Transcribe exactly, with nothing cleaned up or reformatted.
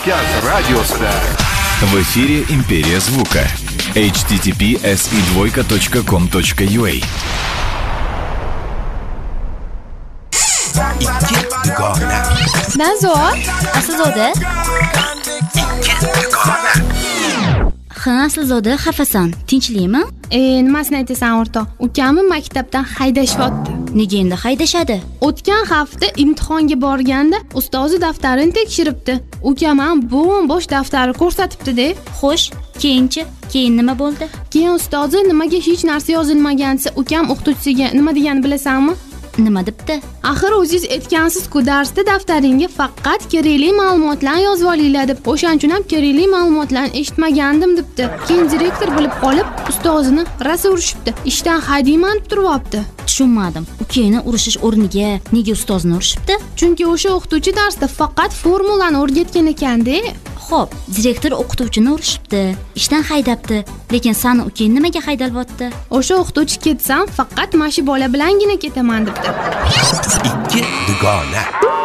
Markaz radiosida. В эфире «Империя звука». эйч ти ти пи эс и двойка точка ком точка ю а. Ikki dugona. Nazor, Aslzoda. Ikki dugona. Ha, Aslzoda, xafasan. Tinchlikmi? E, nimasini aytasan o'rtoq? Ukamni maktabdan haydashyapti. Nega endi haydashadi? O'tgan hafta imtihonga borganda ustozi daftarini tekshiribdi. Ukam ham bo'm-bo'sh daftari ko'rsatibdi-da. Xo'sh, keyinchi, keyin nima bo'ldi? Keyin ustozi nimaga hech narsa yozilmagan desa, ukam o'qituvchisiga nima deganini bilasanmi? Nima debdi? Axir o'zingiz aytgansiz-ku, darsda daftaringga faqat kerakli ma'lumotlarni yozib olinglar deb. O'shaning uchun ham kerakli ma'lumotlarni eshitmagandim debdi. Keyin direktor bilib qolib, ustozini rosa urishibdi. Ishdan haydayman deb turyapti. Tushunmadim. Ukangni urishish o'rniga nega ustozni urishibdi? Chunki o'sha o'qituvchi darsda faqat formulani o'rgatgan ekan-da. Xo'p, direktor o'qituvchini urishibdi, ishdan haydabdi, lekin sani ukang nimaga haydalyapti? O'sha o'qituvchi ketsam, faqat mashi bola bilangina ketaman debdi. Ikki dugona.